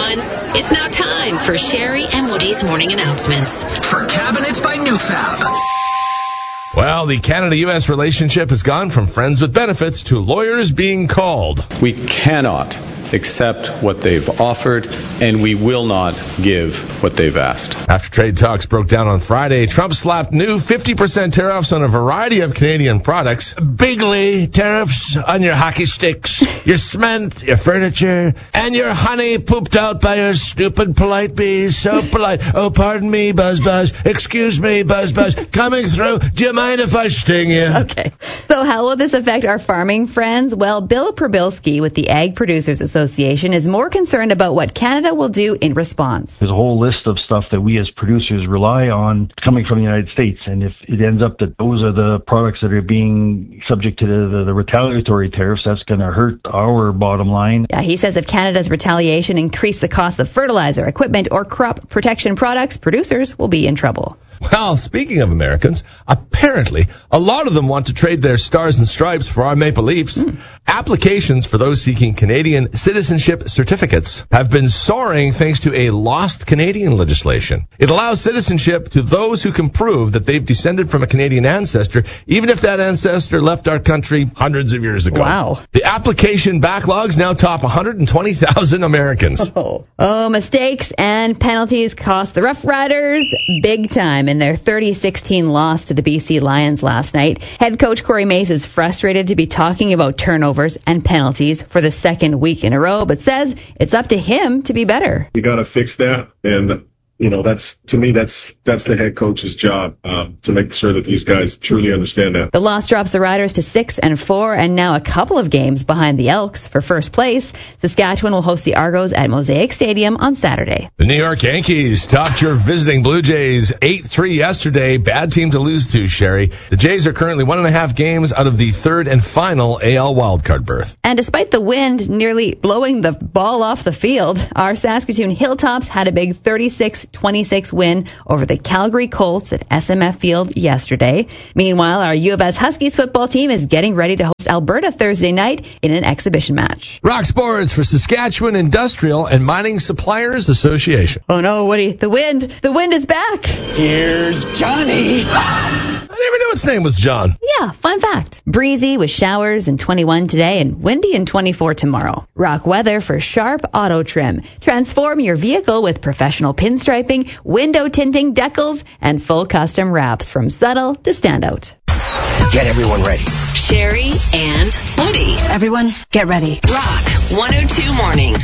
everyone. It's now time for Sherry and Woody's morning announcements. For Cabinets by NewFab. Well, the Canada-U.S. relationship has gone from friends with benefits to lawyers being called. We cannot accept what they've offered, and we will not give what they've asked. After trade talks broke down on Friday, Trump slapped new 50% tariffs on a variety of Canadian products. Bigly tariffs on your hockey sticks, your cement, your furniture, and your honey pooped out by your stupid polite bees. So polite. Oh, pardon me, Buzz Buzz. Excuse me, Buzz Buzz. Coming through. Do you mind if I sting you? Okay. So how will this affect our farming friends? Well, Bill Probilski with the Ag Producers Association is more concerned about what Canada will do in response. There's a whole list of stuff that we as producers rely on coming from the United States, and if it ends up that those are the products that are being subject to the retaliatory tariffs, that's going to hurt our bottom line. Yeah, he says if Canada's retaliation increased the cost of fertilizer, equipment, or crop protection products, producers will be in trouble. Well, speaking of Americans, apparently a lot of them want to trade their stars and stripes for our Maple Leafs. Applications for those seeking Canadian citizenship certificates have been soaring thanks to a lost Canadian legislation. It allows citizenship to those who can prove that they've descended from a Canadian ancestor, even if that ancestor left our country hundreds of years ago. Wow. The application backlogs now top 120,000 Americans. Oh, mistakes and penalties cost the Rough Riders big time in their 30-16 loss to the BC Lions last night. Head coach Corey Mace is frustrated to be talking about turnovers and penalties for the second week in a row, but says it's up to him to be better. You got to fix that, and that's the head coach's job to make sure that these guys truly understand that. The loss drops the Riders to 6-4, and now a couple of games behind the Elks for first place. Saskatchewan will host the Argos at Mosaic Stadium on Saturday. The New York Yankees topped your visiting Blue Jays 8-3 yesterday. Bad team to lose to, Sherry. The Jays are currently 1.5 games out of the third and final AL wildcard berth. And despite the wind nearly blowing the ball off the field, our Saskatoon Hilltops had a big 36-26 win over the Calgary Colts at SMF Field yesterday. Meanwhile, our U of S Huskies football team is getting ready to host Alberta Thursday night in an exhibition match. Rock sports for Saskatchewan Industrial and Mining Suppliers Association. Oh no, Woody, the wind is back. Here's Johnny. I never knew its name was John. Yeah, fun fact. Breezy with showers and 21 today and windy and 24 tomorrow. Rock weather for Sharp Auto Trim. Transform your vehicle with professional pinstriping, window tinting, decals, and full custom wraps from subtle to standout. Get everyone ready. Sherry and Woody. Everyone, get ready. Rock 102 mornings.